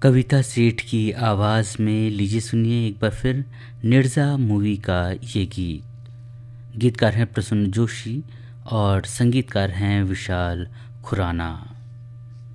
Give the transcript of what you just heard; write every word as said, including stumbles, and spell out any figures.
कविता सेठ की आवाज़ में लीजिए सुनिए एक बार फिर निर्जा मूवी का ये गीत। गीतकार हैं प्रसून जोशी और संगीतकार हैं विशाल खुराना।